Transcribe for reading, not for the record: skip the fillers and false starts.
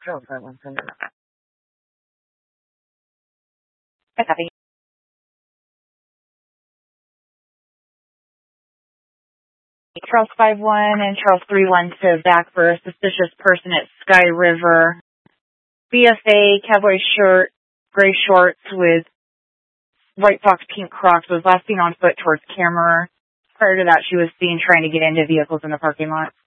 Charles 517. I copy. Charles 51 and Charles 31 to back for a suspicious person at Sky River. BFA, cowboy shirt, gray shorts with white socks, pink Crocs, was last seen on foot towards camera. Prior to that, she was seen trying to get into vehicles in the parking lot.